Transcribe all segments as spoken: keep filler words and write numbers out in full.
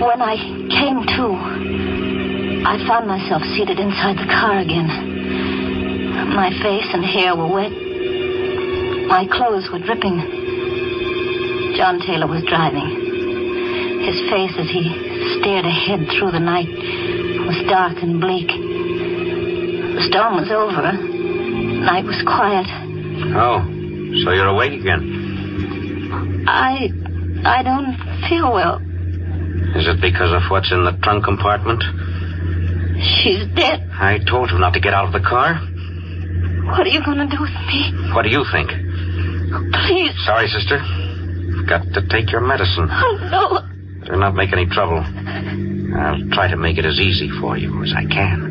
When I came to, I found myself seated inside the car again. My face and hair were wet. My clothes were dripping. John Taylor was driving. His face as he stared ahead through the night was dark and bleak. The storm was over. Night was quiet. Oh, so you're awake again? I... I don't feel well. Is it because of what's in the trunk compartment? She's dead. I told you not to get out of the car. What are you going to do with me? What do you think? Please. Sorry, sister. You've got to take your medicine. Oh, no. Better not make any trouble. I'll try to make it as easy for you as I can.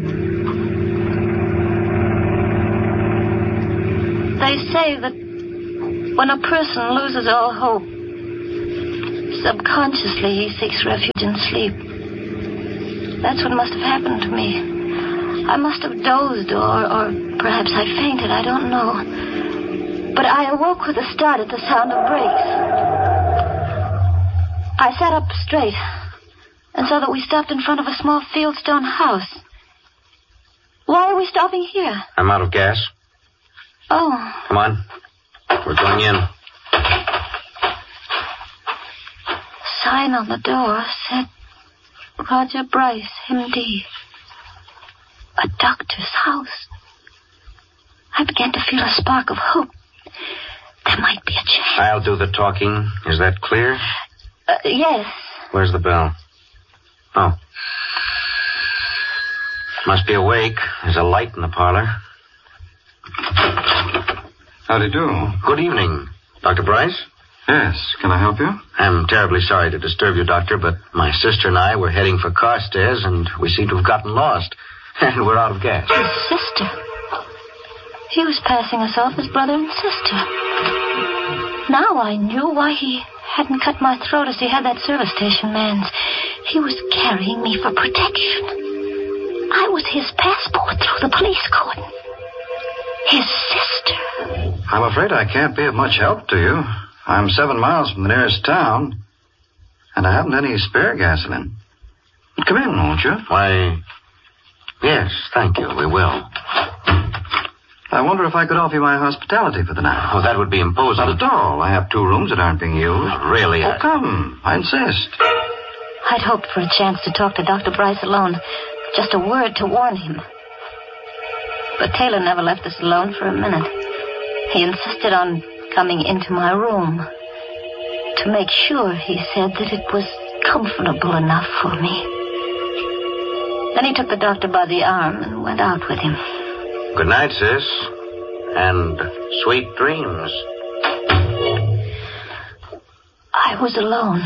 They say that when a person loses all hope, subconsciously he seeks refuge in sleep. That's what must have happened to me. I must have dozed or, or perhaps I fainted. I don't know. But I awoke with a start at the sound of brakes. I sat up straight and saw that we stopped in front of a small fieldstone house. Why are we stopping here? I'm out of gas. Oh. Come on. We're going in. Sign on the door said Roger Bryce, M D. A doctor's house. I began to feel a spark of hope. There might be a chance. I'll do the talking. Is that clear? Uh, yes. Where's the bell? Oh. Must be awake. There's a light in the parlor. Howdy do. Good evening. Doctor Bryce? Yes. Can I help you? I'm terribly sorry to disturb you, Doctor, but my sister and I were heading for Carstairs, and we seem to have gotten lost. And we're out of gas. His sister? He was passing us off as brother and sister. Now I knew why he hadn't cut my throat as he had that service station man's. He was carrying me for protection. I was his passport through the police cordon. His sister. I'm afraid I can't be of much help to you. I'm seven miles from the nearest town, and I haven't any spare gasoline. Come in, won't you? Why, yes, thank you, we will. I wonder if I could offer you my hospitality for the night. Oh, that would be imposing. Not at all. I have two rooms that aren't being used. Oh, really? Oh, I... come. I insist. I'd hoped for a chance to talk to Doctor Bryce alone. Just a word to warn him. But Taylor never left us alone for a minute. He insisted on coming into my room. To make sure, he said, that it was comfortable enough for me. Then he took the doctor by the arm and went out with him. Good night, sis. And sweet dreams. I was alone.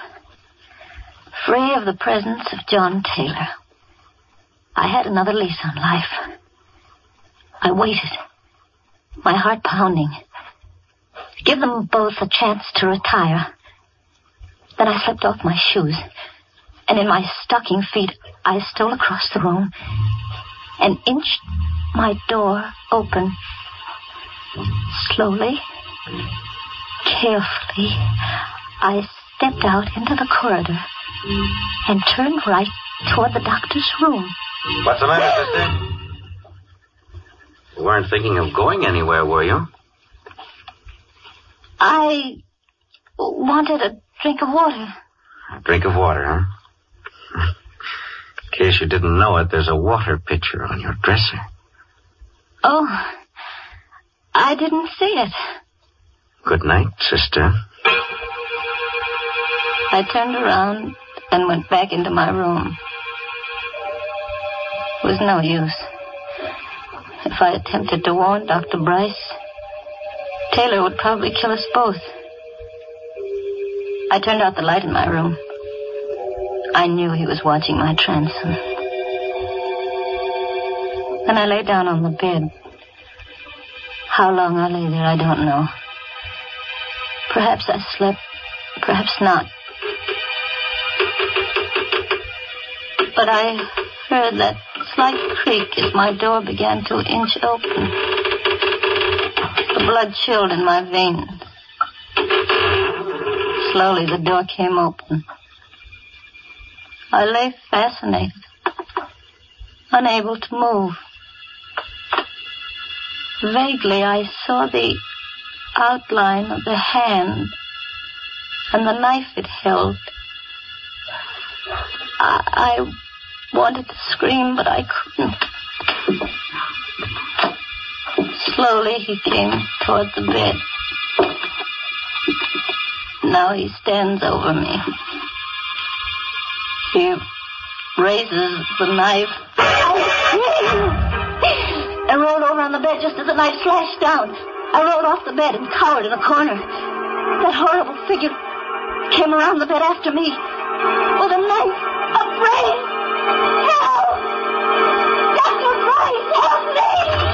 Free of the presence of John Taylor. I had another lease on life. I waited, my heart pounding. Give them both a chance to retire. Then I slipped off my shoes, and in my stocking feet, I stole across the room and inched my door open. Slowly, carefully, I stepped out into the corridor and turned right toward the doctor's room. What's the matter, sister? You weren't thinking of going anywhere, were you? I wanted a drink of water. A drink of water, huh? In case you didn't know it, there's a water pitcher on your dresser. Oh, I didn't see it. Good night, sister. I turned around and went back into my room. It was no use. If I attempted to warn Doctor Bryce, Taylor would probably kill us both. I turned out the light in my room. I knew he was watching my transom. Then I lay down on the bed. How long I lay there, I don't know. Perhaps I slept, perhaps not. But I heard that slight creak as my door began to inch open. The blood chilled in my veins. Slowly the door came open. I lay fascinated, unable to move. Vaguely, I saw the outline of the hand and the knife it held. I, I wanted to scream, but I couldn't. Slowly, he came toward the bed. Now he stands over me. He raises the knife. I rolled over on the bed just as the knife slashed down. I rolled off the bed and cowered in a corner. That horrible figure came around the bed after me with a knife. A brain! Help! Doctor Bryce, help me!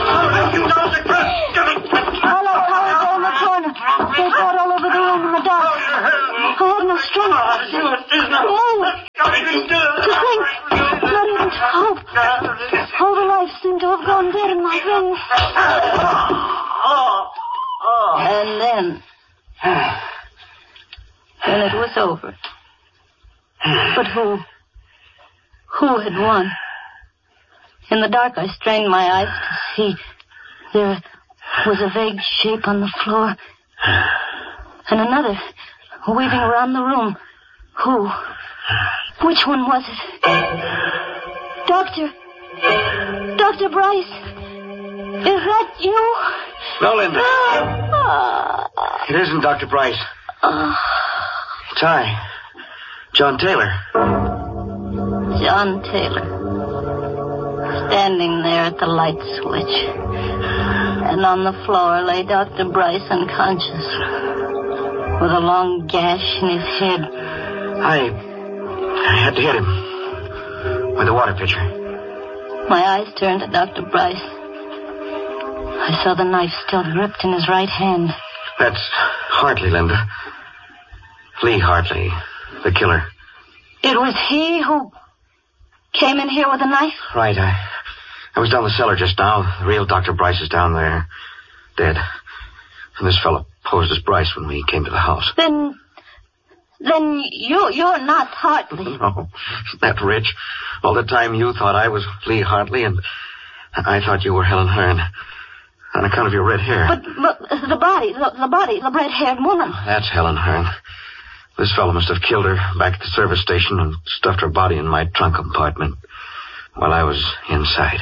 I left Howard there in the corner. They fought all over the room in the dark. I had no strength to move, to think, not even to hope. All the life seemed to have gone dead in my veins. And then, then it was over. But who, who had won? In the dark, I strained my eyes to see. There was a vague shape on the floor, and another weaving around the room. Who? Which one was it? Doctor? Doctor Bryce? Is that you? No, Linda. Uh, It isn't Doctor Bryce. uh, It's I, John Taylor. John Taylor. Standing there at the light switch. And on the floor lay Doctor Bryce unconscious, with a long gash in his head. I... I had to hit him with a water pitcher. My eyes turned to Doctor Bryce. I saw the knife still gripped in his right hand. That's Hartley, Linda. Lee Hartley, the killer. It was he who came in here with a knife? Right, I... I was down the cellar just now. The real Doctor Bryce is down there, dead. And this fellow posed as Bryce when we came to the house. Then... Then you, you're not Hartley. No, that rich. All the time you thought I was Lee Hartley, and I thought you were Helen Hearn. On account of your red hair. But, but the body, the, the body, the red-haired woman. That's Helen Hearn. This fellow must have killed her back at the service station and stuffed her body in my trunk compartment while I was inside.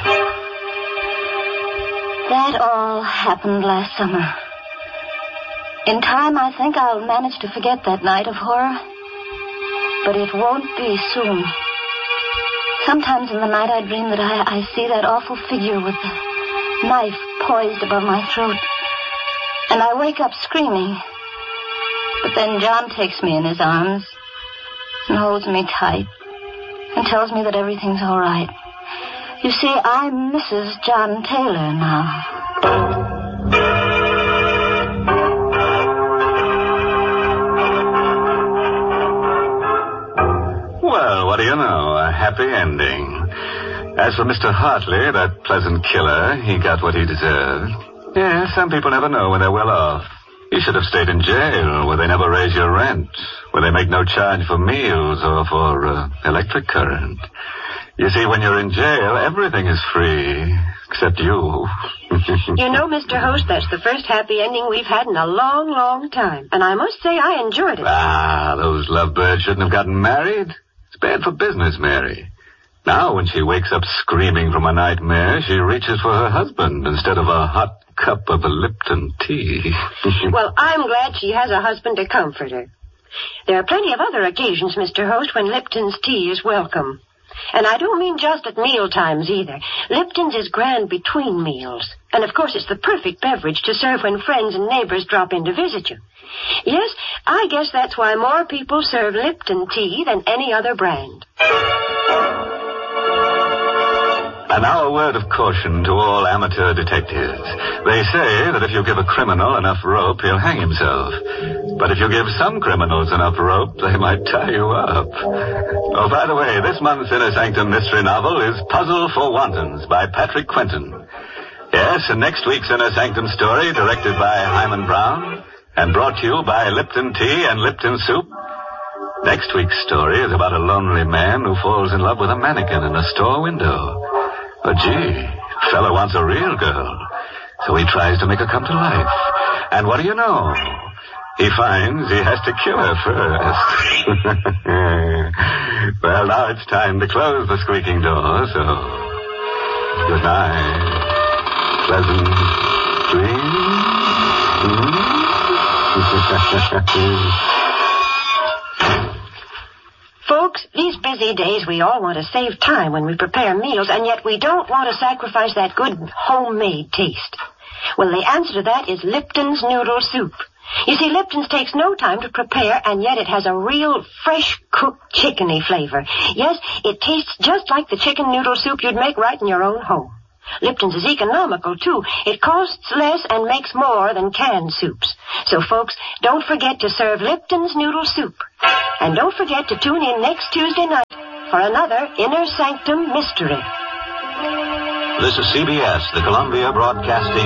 That all happened last summer. In time, I think I'll manage to forget that night of horror. But it won't be soon. Sometimes in the night I dream that I, I see that awful figure with the knife poised above my throat. And I wake up screaming. But then John takes me in his arms and holds me tight and tells me that everything's all right. You see, I'm Missus John Taylor now. Well, what do you know? A happy ending. As for Mister Hartley, that pleasant killer, he got what he deserved. Yes, some people never know when they're well off. You should have stayed in jail, where they never raise your rent, where they make no charge for meals or for uh, electric current. You see, when you're in jail, everything is free, except you. You know, Mister Host, that's the first happy ending we've had in a long, long time. And I must say I enjoyed it. Ah, those lovebirds shouldn't have gotten married. It's bad for business, Mary. Now, when she wakes up screaming from a nightmare, she reaches for her husband instead of a hot cup of a Lipton tea. Well, I'm glad she has a husband to comfort her. There are plenty of other occasions, Mister Host, when Lipton's tea is welcome. And I don't mean just at meal times either. Lipton's is grand between meals. And of course it's the perfect beverage to serve when friends and neighbors drop in to visit you. Yes, I guess that's why more people serve Lipton tea than any other brand. And now a word of caution to all amateur detectives. They say that if you give a criminal enough rope, he'll hang himself. But if you give some criminals enough rope, they might tie you up. Oh, by the way, this month's Inner Sanctum mystery novel is Puzzle for Wantons by Patrick Quentin. Yes, and next week's Inner Sanctum story, directed by Hyman Brown, and brought to you by Lipton Tea and Lipton Soup, Next week's story is about a lonely man who falls in love with a mannequin in a store window. But gee, fellow wants a real girl, so he tries to make her come to life. And what do you know? He finds he has to kill her first. Well, now it's time to close the squeaking door, so good night. Pleasant dreams. Folks, these busy days we all want to save time when we prepare meals, and yet we don't want to sacrifice that good homemade taste. Well, the answer to that is Lipton's Noodle Soup. You see, Lipton's takes no time to prepare, and yet it has a real fresh-cooked chickeny flavor. Yes, it tastes just like the chicken noodle soup you'd make right in your own home. Lipton's is economical, too. It costs less and makes more than canned soups. So, folks, don't forget to serve Lipton's Noodle Soup. And don't forget to tune in next Tuesday night for another Inner Sanctum Mystery. This is C B S, the Columbia Broadcasting